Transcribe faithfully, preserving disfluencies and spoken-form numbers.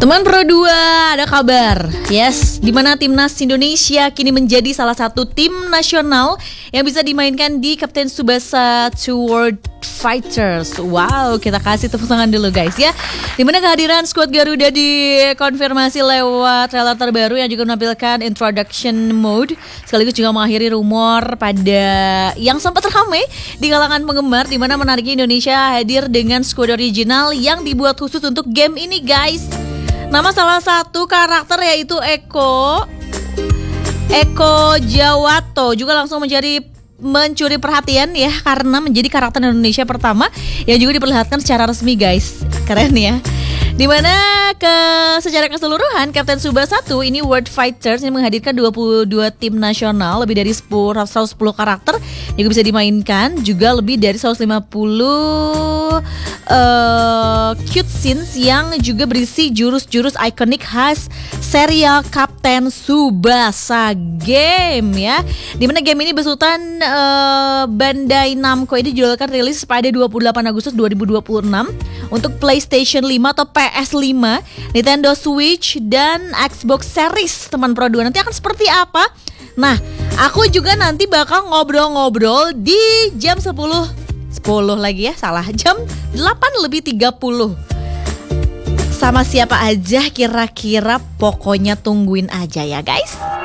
Teman Pro dua, ada kabar. Yes, di mana timnas Indonesia kini menjadi salah satu tim nasional yang bisa dimainkan di Kapten Tsubasa two World Fighters. Wow, kita kasih tepuk tangan dulu guys ya. Di mana kehadiran skuad Garuda dikonfirmasi lewat trailer terbaru yang juga menampilkan introduction mode, sekaligus juga mengakhiri rumor pada yang sempat ramai di kalangan penggemar, di mana menariknya Indonesia hadir dengan skuad original yang dibuat khusus untuk game ini guys. Nama salah satu karakter yaitu Eko Eko Jawato juga langsung menjadi mencuri perhatian ya, karena menjadi karakter Indonesia pertama yang juga diperlihatkan secara resmi guys. Keren ya. Dimana ke secara keseluruhan Kapten Tsubasa satu ini World Fighters ini menghadirkan dua puluh dua tim nasional, lebih dari seratus sepuluh karakter juga bisa dimainkan, juga lebih dari seratus lima puluh uh, cute scenes yang juga berisi jurus-jurus ikonik khas serial Kapten Tsubasa game ya. Dimana game ini besutan uh, Bandai Namco ini dijadwalkan rilis pada dua puluh delapan Agustus dua ribu dua puluh enam untuk PlayStation lima atau P S lima, Nintendo Switch, dan Xbox Series. Teman Pro dua, nanti akan seperti apa? Nah, aku juga nanti bakal ngobrol-ngobrol di jam sepuluh sepuluh lagi ya, salah, jam delapan lebih tiga puluh. Sama siapa aja kira-kira, pokoknya tungguin aja ya guys.